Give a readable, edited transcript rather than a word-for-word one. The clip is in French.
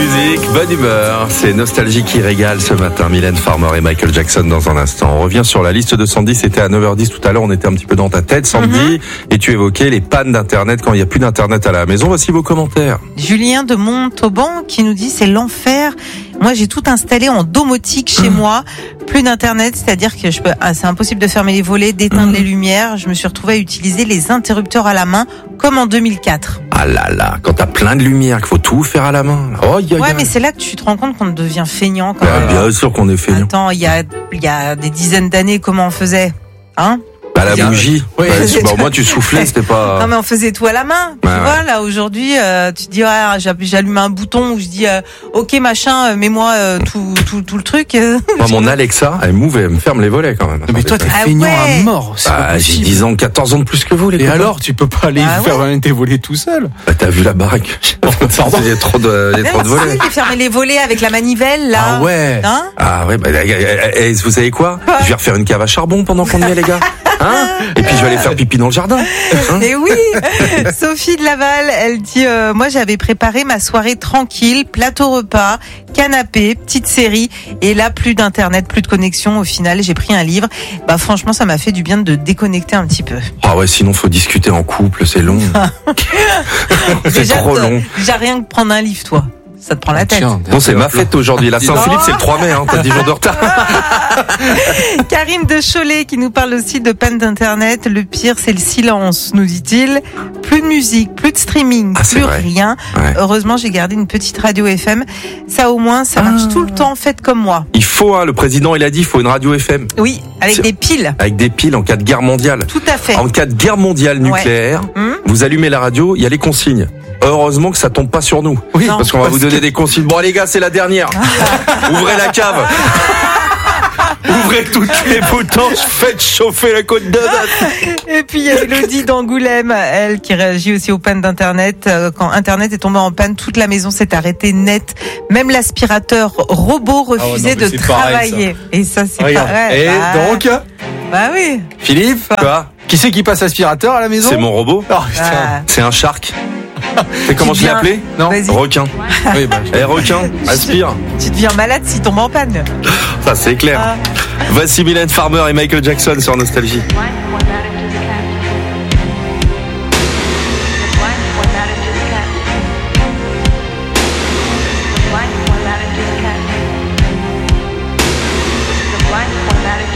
musique, bonne humeur. C'est Nostalgie qui régale ce matin. Mylène Farmer et Michael Jackson dans un instant. On revient sur la liste de Sandy. C'était à 9h10 tout à l'heure. On était un petit peu dans ta tête, Sandy. Et tu évoquais les pannes d'internet quand il n'y a plus d'internet à la maison. Voici vos commentaires. Julien de Montauban qui nous dit c'est l'enfer. Moi, j'ai tout installé en domotique chez moi. Plus d'internet, c'est-à-dire que c'est impossible de fermer les volets, d'éteindre les lumières. Je me suis retrouvée à utiliser les interrupteurs à la main, comme en 2004. Ah là là, quand t'as plein de lumière, qu'il faut tout faire à la main. Oh, ouais, mais c'est là que tu te rends compte qu'on devient feignant quand même. Bien sûr qu'on est feignant. Attends, il y a des dizaines d'années, comment on faisait, hein? À la bougie. Oui. Au moins tu soufflais, c'était pas. Non mais on faisait tout à la main. Tu vois là aujourd'hui, tu dis j'allume un bouton où je dis ok machin, mets-moi tout le truc. Moi mon Alexa, elle me ferme les volets quand même. Mais toi t'es feignant à mort. J'ai 10 ans, 14 ans de plus que vous les Et copains. alors tu peux pas aller faire tes volets tout seul. T'as vu la baraque? Il y a trop de volets. J'ai fermé les volets avec la manivelle là. Ah ouais. Hein vous savez quoi? Je vais refaire une cave à charbon pendant qu'on y est les gars. Hein? Et puis je vais aller faire pipi dans le jardin. Hein? Mais oui. Sophie de Laval, elle dit moi j'avais préparé ma soirée tranquille, plateau repas, canapé, petite série, et là plus d'internet, plus de connexion. Au final, j'ai pris un livre. Bah franchement, ça m'a fait du bien de déconnecter un petit peu. Ah ouais, sinon faut discuter en couple, c'est long. C'est trop long. Déjà rien que prendre un livre, toi. Ça te prend la tête. Bon, c'est ma fête aujourd'hui. La Saint-Philippe, c'est le 3 mai, hein. T'as 10 jours de retard. Karine de Cholet qui nous parle aussi de panne d'internet. Le pire, c'est le silence, nous dit-il. Plus de musique, plus de streaming, plus rien. Ouais. Heureusement, j'ai gardé une petite radio FM. Ça, au moins, ça marche tout le temps. Faites comme moi. Il faut, le président, il a dit, il faut une radio FM. Oui, avec des piles. Avec des piles en cas de guerre mondiale. Tout à fait. En cas de guerre mondiale nucléaire, vous allumez la radio, il y a les consignes. Heureusement que ça tombe pas sur nous. Oui, parce qu'on va vous donner des consignes. Bon, les gars, c'est la dernière. Ouvrez la cave. Ouvrez toutes les boutanges, faites chauffer la côte d'Azov. Et puis il y a Elodie d'Angoulême, elle qui réagit aussi aux pannes d'internet. Quand internet est tombé en panne, toute la maison s'est arrêtée net. Même l'aspirateur robot refusait de travailler. Ça. Et ça, c'est pareil. Et donc bah oui. Philippe, quoi? Qui c'est qui passe aspirateur à la maison? C'est mon robot. Oh, putain. C'est un shark. C'est comment je l'ai appelé? Non. Requin. Oui, requin, aspire. Tu deviens malade s'il tombe en panne. Ça, c'est clair. Voici Mylène Farmer et Michael Jackson sur Nostalgie.